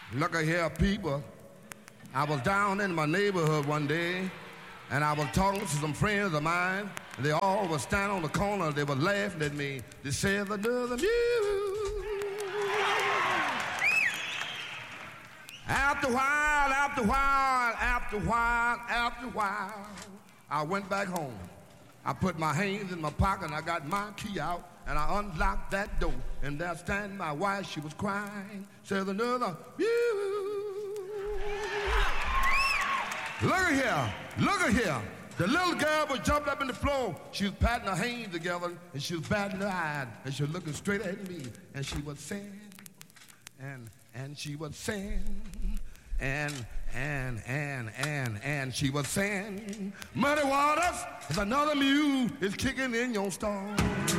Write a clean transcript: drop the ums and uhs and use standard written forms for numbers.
Look at here, people. I was down in my neighborhood one day, and I was talking to some friends of mine, and they all was standing on the corner. They were laughing at me. They said, another mule. After a while, I went back home. I put my hands in my pocket, and I got my key out, and I unlocked that door. And there standing my wife, she was crying. Said another, look at here. The little girl was jumped up in the floor. She was patting her hands together, and she was batting her eyes, and she was looking straight at me, and she was saying, and she was saying, and she was saying, Muddy Waters, is another mule is kicking in your stall.